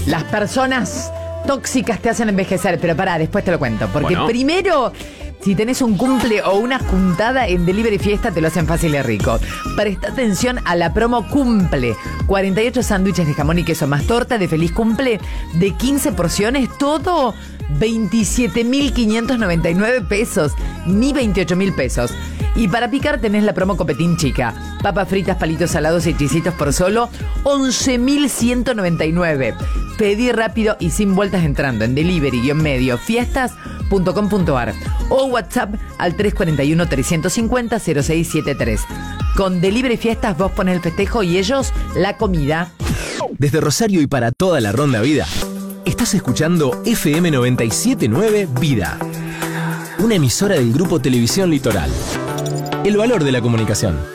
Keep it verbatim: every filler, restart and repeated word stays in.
Las personas tóxicas te hacen envejecer, pero pará, después te lo cuento. Porque Bueno. primero, si tenés un cumple o una juntada en Delivery Fiesta, te lo hacen fácil y rico. Presta atención a la promo Cumple. cuarenta y ocho sándwiches de jamón y queso más torta de feliz cumple de quince porciones, todo veintisiete mil quinientos noventa y nueve pesos, ni veintiocho mil pesos. Y para picar tenés la promo Copetín Chica. Papas fritas, palitos salados y chisitos por solo once mil ciento noventa y nueve. Pedí rápido y sin vueltas entrando en delivery-medio fiestas punto com punto ar o WhatsApp al tres cuatro uno, tres cinco cero, cero seis siete tres. Con Delivery Fiestas vos pones el festejo y ellos la comida. Desde Rosario y para toda la Ronda Vida, estás escuchando F M noventa y siete punto nueve Vida, una emisora del Grupo Televisión Litoral. El valor de la comunicación.